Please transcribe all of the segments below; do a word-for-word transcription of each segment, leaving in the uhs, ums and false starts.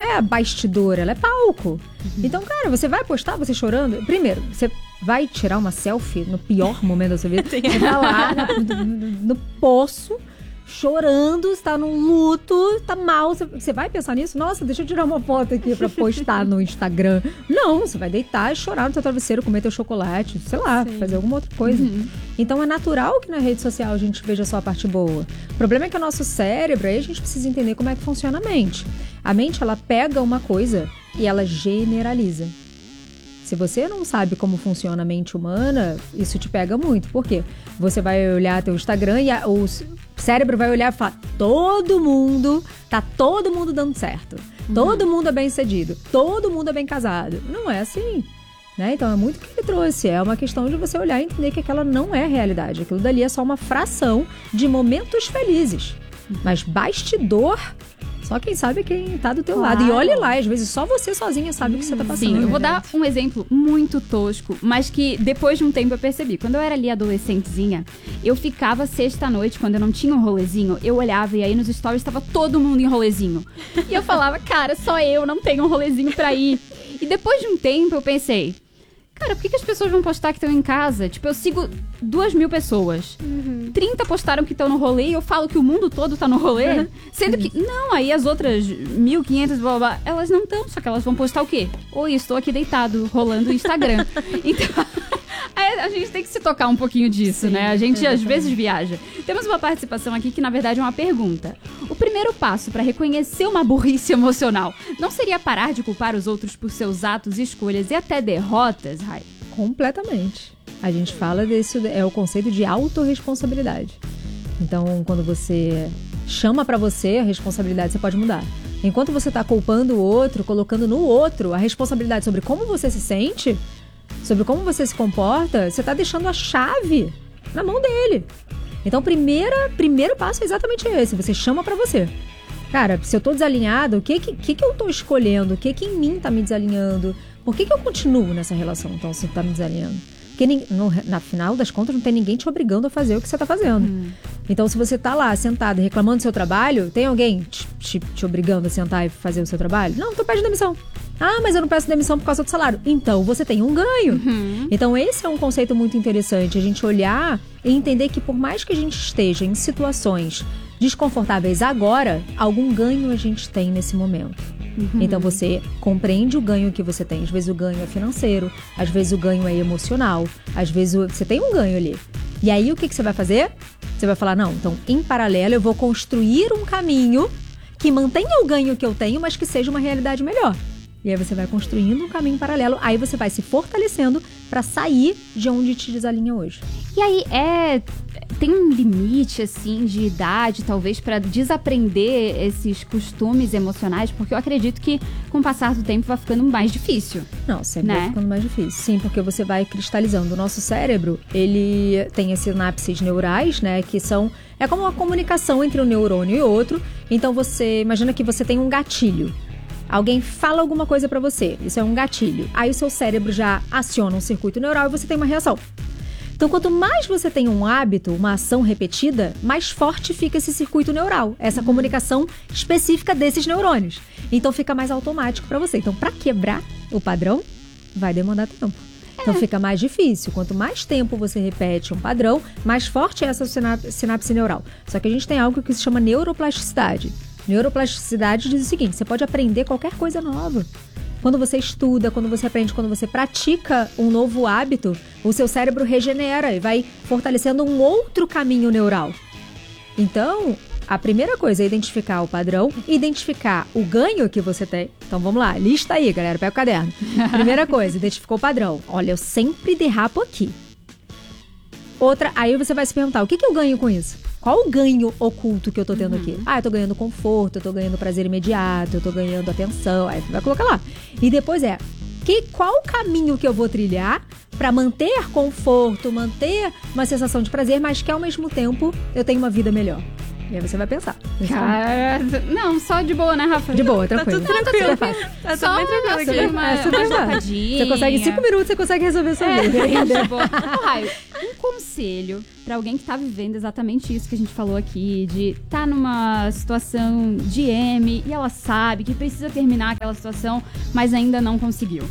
é bastidor, ela é palco. Uhum. Então, cara, você vai postar você chorando? Primeiro, você vai tirar uma selfie no pior momento da sua vida. Você tá lá no, no, no poço, chorando, você tá num luto, tá mal. Você, você vai pensar nisso? Nossa, deixa eu tirar uma foto aqui pra postar no Instagram. Não, você vai deitar e chorar no seu travesseiro, comer teu chocolate, sei lá, Sim. fazer alguma outra coisa. Uhum. Então é natural que na rede social a gente veja só a parte boa. O problema é que o nosso cérebro, aí a gente precisa entender como é que funciona a mente. A mente, ela pega uma coisa e ela generaliza. Se você não sabe como funciona a mente humana, isso te pega muito. Por quê? Você vai olhar teu Instagram e a, o cérebro vai olhar e falar: todo mundo, tá todo mundo dando certo. Uhum. Todo mundo é bem sucedido. Todo mundo é bem casado. Não é assim. Né? Então é muito o que ele trouxe. É uma questão de você olhar e entender que aquela não é realidade. Aquilo dali é só uma fração de momentos felizes. Uhum. Mas bastidor... Só quem sabe é quem tá do teu claro. lado. E olhe lá, às vezes só você sozinha sabe hum, o que você tá passando. Sim, eu vou dar um exemplo muito tosco, mas que depois de um tempo eu percebi. Quando eu era ali adolescentezinha, eu ficava sexta-noite, quando eu não tinha um rolezinho, eu olhava e aí nos stories tava todo mundo em rolezinho. E eu falava, cara, só eu não tenho um rolezinho pra ir. E depois de um tempo eu pensei... Cara, por que, que as pessoas vão postar que estão em casa? Tipo, eu sigo duas mil pessoas. Uhum. trinta postaram que estão no rolê e eu falo que o mundo todo tá no rolê. Uhum. Sendo que, não, aí as outras mil e quinhentas, blá, blá, blá, elas não estão. Só que elas vão postar o quê? Oi, estou aqui deitado, rolando o Instagram. Então, a gente tem que se tocar um pouquinho disso, Sim, né? A gente, é às vezes, viaja. Temos uma participação aqui que, na verdade, é uma pergunta. O primeiro passo para reconhecer uma burrice emocional não seria parar de culpar os outros por seus atos, escolhas e até derrotas, Rai? Completamente. A gente fala desse, é o conceito de autorresponsabilidade. Então, quando você chama pra você a responsabilidade, você pode mudar. Enquanto você tá culpando o outro, colocando no outro a responsabilidade sobre como você se sente, sobre como você se comporta, você tá deixando a chave na mão dele. Então, primeira, primeiro passo é exatamente esse. Você chama pra você. Cara, se eu tô desalinhado, o que que, que eu tô escolhendo? O que que em mim tá me desalinhando? Por que que eu continuo nessa relação, então, se tá me desalinhando? Porque, no, na final das contas, não tem ninguém te obrigando a fazer o que você tá fazendo. Hum. Então, se você tá lá, sentado, reclamando do seu trabalho, tem alguém te, te, te obrigando a sentar e fazer o seu trabalho? Não, então pede demissão. Ah, mas eu não peço demissão por causa do salário. Então, você tem um ganho. Uhum. Então, esse é um conceito muito interessante. A gente olhar e entender que por mais que a gente esteja em situações desconfortáveis agora, algum ganho a gente tem nesse momento. Uhum. Então, você compreende o ganho que você tem. Às vezes o ganho é financeiro, às vezes o ganho é emocional, às vezes o... você tem um ganho ali. E aí, o que, que você vai fazer? Você vai falar, não, então, em paralelo, eu vou construir um caminho que mantenha o ganho que eu tenho, mas que seja uma realidade melhor. E aí você vai construindo um caminho paralelo, aí você vai se fortalecendo pra sair de onde te desalinha hoje. E aí, é... tem um limite, assim, de idade, talvez, pra desaprender esses costumes emocionais? Porque eu acredito que, com o passar do tempo, vai ficando mais difícil. Não, sempre né? vai ficando mais difícil. Sim, porque você vai cristalizando. O nosso cérebro, ele tem as sinapses neurais, né, que são... É como uma comunicação entre um neurônio e outro. Então, você... Imagina que você tem um gatilho. Alguém fala alguma coisa pra você. Isso é um gatilho. Aí o seu cérebro já aciona um circuito neural e você tem uma reação. Então, quanto mais você tem um hábito, uma ação repetida, mais forte fica esse circuito neural, essa uhum. comunicação específica desses neurônios. Então, fica mais automático para você. Então, para quebrar o padrão, vai demandar tempo. É. Então, fica mais difícil. Quanto mais tempo você repete um padrão, mais forte é essa sinapse, sinapse neural. Só que a gente tem algo que se chama neuroplasticidade. Neuroplasticidade diz o seguinte, você pode aprender qualquer coisa nova. Quando você estuda, quando você aprende, quando você pratica um novo hábito, o seu cérebro regenera e vai fortalecendo um outro caminho neural. Então, a primeira coisa é identificar o padrão, identificar o ganho que você tem. Então, vamos lá, lista aí, galera, pega o caderno. Primeira coisa, identificou o padrão. Olha, eu sempre derrapo aqui. Outra, aí você vai se perguntar, o que, que eu ganho com isso? Qual o ganho oculto que eu tô tendo uhum. aqui? Ah, eu tô ganhando conforto, eu tô ganhando prazer imediato, eu tô ganhando atenção. Aí você vai colocar lá. E depois é, que, qual o caminho que eu vou trilhar pra manter conforto, manter uma sensação de prazer, mas que ao mesmo tempo eu tenho uma vida melhor? E aí você vai pensar. Cara, não, só de boa, né, Rafa? De boa, tranquilo. Tá tudo tranquilo. Tá tudo tá só bem tranquilo aqui. Uma, é super uma Você consegue, em cinco minutos, você consegue resolver sua é, vida. De boa. Oh, Raio, um conselho pra alguém que tá vivendo exatamente isso que a gente falou aqui, de tá numa situação de M e ela sabe que precisa terminar aquela situação, mas ainda não conseguiu?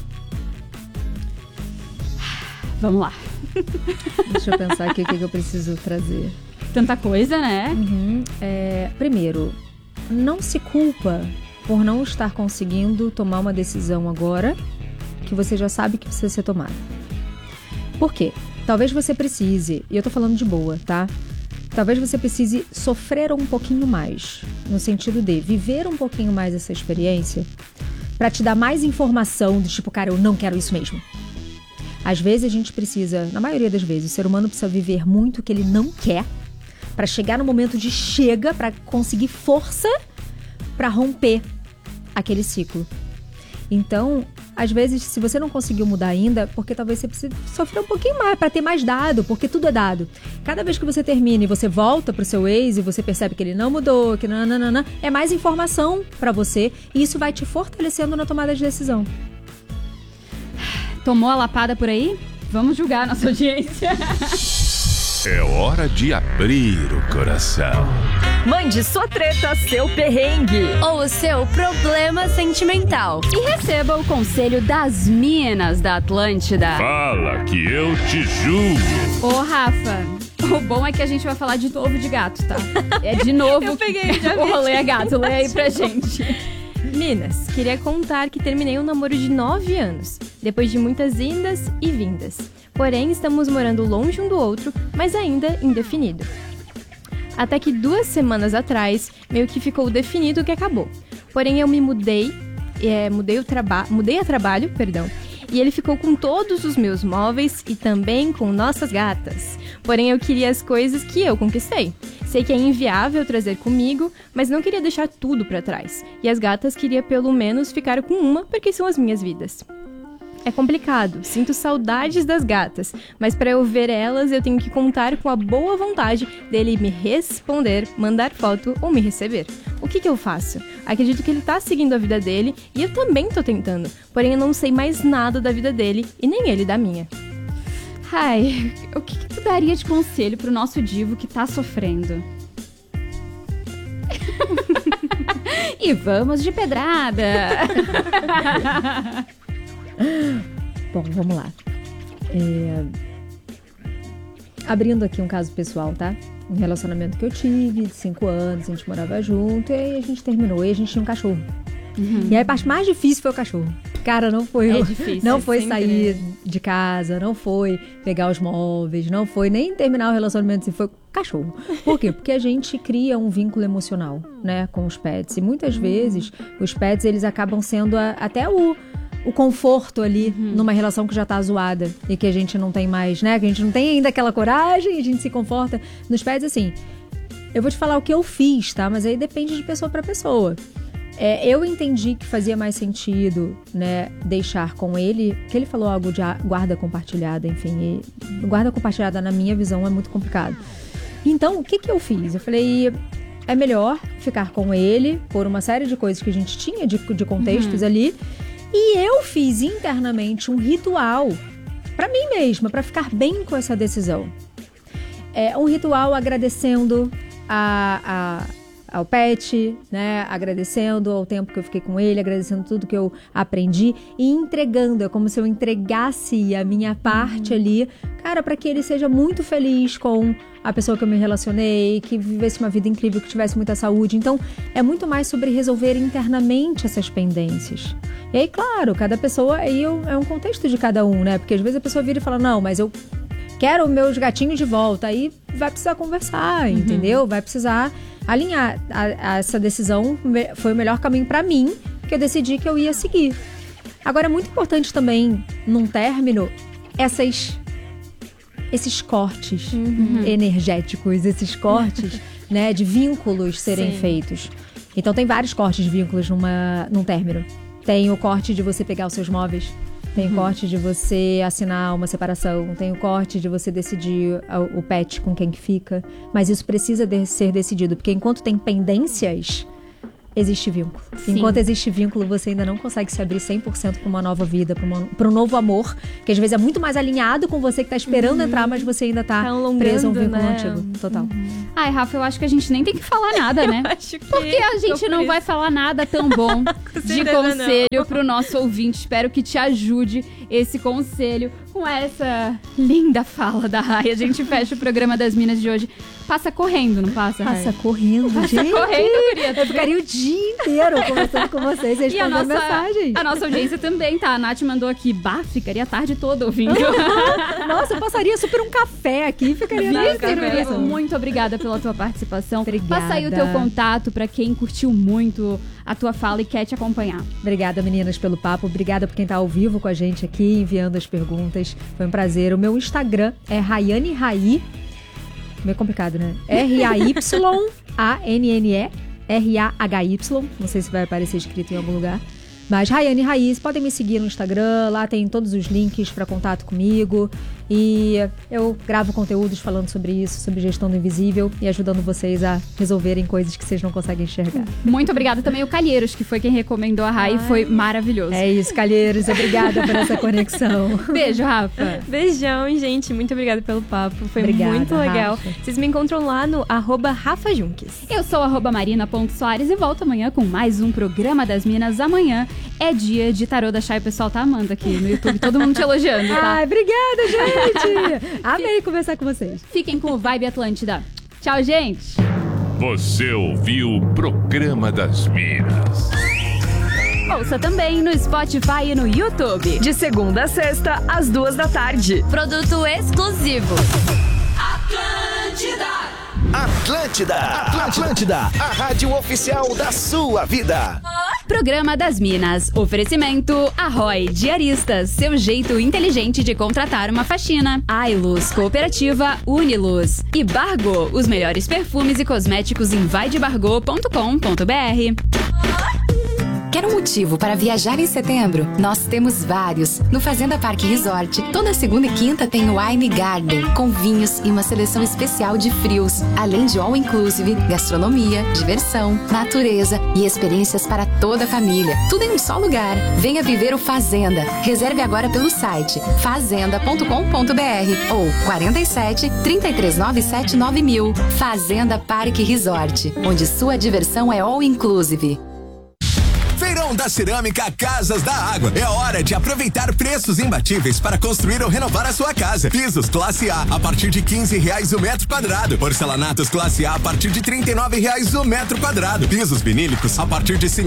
Vamos lá. Deixa eu pensar aqui o que eu preciso trazer. Tanta coisa, né? Uhum. É, primeiro, não se culpa por não estar conseguindo tomar uma decisão agora que você já sabe que precisa ser tomada. Por quê? Talvez você precise, e eu tô falando de boa, tá? Talvez você precise sofrer um pouquinho mais, no sentido de viver um pouquinho mais essa experiência pra te dar mais informação do tipo, cara, eu não quero isso mesmo. Às vezes a gente precisa, na maioria das vezes, o ser humano precisa viver muito o que ele não quer pra chegar no momento de chega, pra conseguir força pra romper aquele ciclo. Então, às vezes, se você não conseguiu mudar ainda, porque talvez você precise sofrer um pouquinho mais pra ter mais dado, porque tudo é dado. Cada vez que você termina e você volta pro seu ex e você percebe que ele não mudou, que nananana, é mais informação pra você e isso vai te fortalecendo na tomada de decisão. Tomou a lapada por aí? Vamos julgar a nossa audiência. É hora de abrir o coração. Mande sua treta, seu perrengue ou o seu problema sentimental. E receba o conselho das minas da Atlântida. Fala que eu te julgo. Ô, Rafa, o bom é que a gente vai falar de novo de gato, tá? É de novo. Eu peguei, já vi. O rolê é gato, lê aí pra gente. Minas, queria contar que terminei um namoro de nove anos, depois de muitas indas e vindas. Porém, estamos morando longe um do outro, mas ainda indefinido. Até que duas semanas atrás, meio que ficou definido que acabou. Porém, eu me mudei, é, mudei, o traba- mudei a trabalho, perdão, e ele ficou com todos os meus móveis e também com nossas gatas. Porém, eu queria as coisas que eu conquistei. Sei que é inviável trazer comigo, mas não queria deixar tudo pra trás. E as gatas queria pelo menos ficar com uma, porque são as minhas vidas. É complicado, sinto saudades das gatas, mas para eu ver elas eu tenho que contar com a boa vontade dele me responder, mandar foto ou me receber. O que que eu faço? Acredito que ele tá seguindo a vida dele e eu também tô tentando, porém eu não sei mais nada da vida dele e nem ele da minha. Ai, o que, que tu daria de conselho pro nosso divo que tá sofrendo? E vamos de pedrada! Bom, vamos lá. É... Abrindo aqui um caso pessoal, tá? Um relacionamento que eu tive de cinco anos, a gente morava junto e aí a gente terminou e a gente tinha um cachorro. Uhum. E aí a parte mais difícil foi o cachorro. Cara, não foi, é difícil, não é foi sempre... sair de casa, não foi pegar os móveis, não foi nem terminar o relacionamento, assim, foi o cachorro. Por quê? Porque a gente cria um vínculo emocional, né, com os pets. E muitas uhum. vezes os pets, eles acabam sendo a, até o, o conforto ali uhum. numa relação que já tá zoada e que a gente não tem mais, né, que a gente não tem ainda aquela coragem e a gente se conforta nos pets, assim. Eu vou te falar o que eu fiz, tá? Mas aí depende de pessoa pra pessoa. É, eu entendi que fazia mais sentido, né, deixar com ele, que ele falou algo de guarda compartilhada, enfim, e guarda compartilhada na minha visão é muito complicado. Então, o que que eu fiz? Eu falei, é melhor ficar com ele por uma série de coisas que a gente tinha de, de contextos uhum. ali, e eu fiz internamente um ritual pra mim mesma, pra ficar bem com essa decisão. É um ritual agradecendo a... a ao pet, né, agradecendo ao tempo que eu fiquei com ele, agradecendo tudo que eu aprendi e entregando, é como se eu entregasse a minha parte uhum. ali, cara, para que ele seja muito feliz com a pessoa que eu me relacionei, que vivesse uma vida incrível, que tivesse muita saúde. Então, é muito mais sobre resolver internamente essas pendências. E aí, claro, cada pessoa, aí é um contexto de cada um, né, porque às vezes a pessoa vira e fala, não, mas eu quero meus gatinhos de volta, aí vai precisar conversar, uhum. entendeu? Vai precisar alinhar. A, a, essa decisão foi o melhor caminho pra mim, que eu decidi que eu ia seguir. Agora, é muito importante também, num término, essas, esses cortes uhum. energéticos, esses cortes né, de vínculos serem Sim. feitos. Então, tem vários cortes de vínculos numa, num término. Tem o corte de você pegar os seus móveis, tem uhum. o corte de você assinar uma separação, tem o corte de você decidir o pet com quem que fica, mas isso precisa de ser decidido, porque enquanto tem pendências, existe vínculo. Sim. Enquanto existe vínculo, você ainda não consegue se abrir cem por cento para uma nova vida, para um novo amor, que às vezes é muito mais alinhado com você que tá esperando uhum. entrar, mas você ainda tá, tá preso a um vínculo né? antigo. Total. Uhum. Ai, Rafa, eu acho que a gente nem tem que falar nada, né? Eu acho que Porque a gente não isso. vai falar nada tão bom de conselho não. pro nosso ouvinte. Espero que te ajude esse conselho. Com essa linda fala da Rai, a gente fecha o programa das Minas de hoje. Passa correndo, não passa, Rai? Passa correndo, Passa gente. correndo, querida. Eu ficaria o dia inteiro conversando com vocês, E a respondendo nossa, mensagem. a nossa audiência também, tá? A Nath mandou aqui, bah, ficaria a tarde toda ouvindo. Nossa, eu passaria super um café aqui, ficaria na Vitor, café. muito obrigada pela tua participação. Obrigada. Passa aí o teu contato pra quem curtiu muito a tua fala e quer te acompanhar. Obrigada, meninas, pelo papo. Obrigada por quem tá ao vivo com a gente aqui, enviando as perguntas. Foi um prazer. O meu Instagram é Rayane Rai. Meio complicado, né? R A Y A N N E R A H Y. Não sei se vai aparecer escrito em algum lugar. Mas Rayane Rai, podem me seguir no Instagram. Lá tem todos os links para contato comigo. E eu gravo conteúdos falando sobre isso, sobre gestão do invisível e ajudando vocês a resolverem coisas que vocês não conseguem enxergar. Muito obrigada também ao Calheiros, que foi quem recomendou a Rai, foi maravilhoso. É isso, Calheiros. Obrigada por essa conexão. Beijo, Rafa. Beijão, gente. Muito obrigada pelo papo. Foi Obrigada, muito legal. Rafa. Vocês me encontram lá no arroba Rafa Junques. Eu sou arroba marina.soares e volto amanhã com mais um Programa das Minas. Amanhã é dia de tarô da Chay. O pessoal tá amando aqui no YouTube, todo mundo te elogiando, tá? Ai, obrigada, gente. Amei conversar com vocês. Fiquem com o Vibe Atlântida. Tchau, gente. Você ouviu o Programa das Minas. Ouça também no Spotify e no YouTube. De segunda a sexta, às duas da tarde. Produto exclusivo. Atlântida, Atlântida, a rádio oficial da sua vida. Programa das Minas. Oferecimento Arroy Diaristas. Seu jeito inteligente de contratar uma faxina. Ailus Cooperativa Uniluz. E Bargo. Os melhores perfumes e cosméticos em vai de bargo ponto com ponto b r. Quer um motivo para viajar em setembro? Nós temos vários. No Fazenda Parque Resort, toda segunda e quinta tem o Wine Garden, com vinhos e uma seleção especial de frios, além de all inclusive, gastronomia, diversão, natureza e experiências para toda a família. Tudo em um só lugar. Venha viver o Fazenda. Reserve agora pelo site fazenda ponto com ponto b r ou quarenta e sete, trinta e três noventa e sete nove mil. Fazenda Parque Resort, onde sua diversão é all inclusive. Feirão da Cerâmica Casas da Água. É hora de aproveitar preços imbatíveis para construir ou renovar a sua casa. Pisos classe A a partir de quinze reais o metro quadrado. Porcelanatos classe A a partir de trinta e nove reais o metro quadrado. Pisos vinílicos a partir de